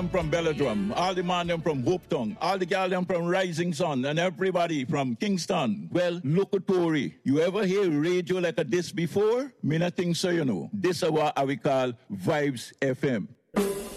from Belladrum, all the man them from Hopeton, all the gal them from Rising Sun, and everybody from Kingston. Well, look at Tory. You ever hear radio like a this before? Me not think so, you know. This is what we call Vibes FM.